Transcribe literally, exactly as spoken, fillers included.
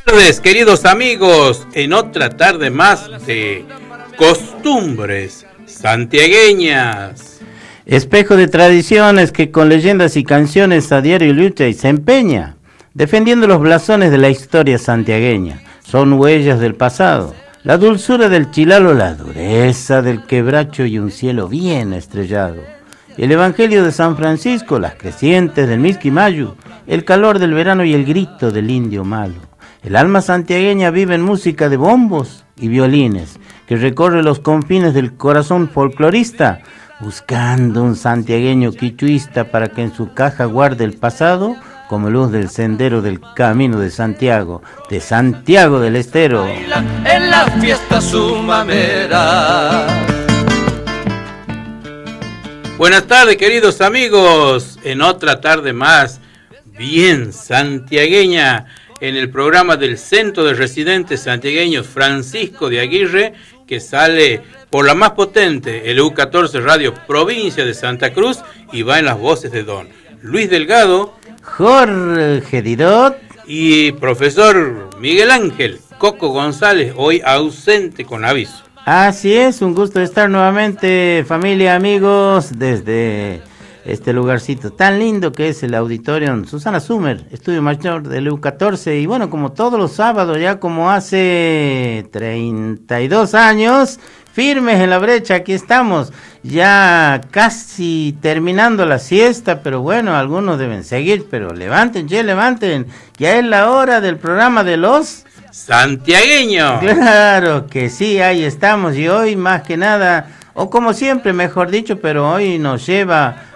Buenas tardes, queridos amigos, en otra tarde más de Costumbres Santiagueñas. Espejo de tradiciones que con leyendas y canciones a diario lucha y se empeña, defendiendo los blasones de la historia santiagueña. Son huellas del pasado, la dulzura del chilalo, la dureza del quebracho y un cielo bien estrellado. El Evangelio de San Francisco, las crecientes del Misquimayu, el calor del verano y el grito del indio malo. El alma santiagueña vive en música de bombos y violines, que recorre los confines del corazón folclorista, buscando un santiagueño quichuista para que en su caja guarde el pasado como luz del sendero del camino de Santiago, de Santiago del Estero. En la fiesta su mamera. Buenas tardes, queridos amigos, en otra tarde más, bien santiagueña, en el programa del Centro de Residentes Santiagueños Francisco de Aguirre, que sale por la más potente, el U catorce Radio Provincia de Santa Cruz, y va en las voces de don Luis Delgado, Jorge Didot y profesor Miguel Ángel Coco González, hoy ausente con aviso. Así es, un gusto estar nuevamente, familia, amigos, desde este lugarcito tan lindo que es el Auditorium Susana Sumer, estudio mayor del U catorce, y bueno, como todos los sábados, ya como hace treinta y dos años, firmes en la brecha, aquí estamos, ya casi terminando la siesta, pero bueno, algunos deben seguir, pero levanten, che, levanten, ya es la hora del programa de los santiagueños. Claro que sí, ahí estamos, y hoy más que nada, o como siempre, mejor dicho, pero hoy nos lleva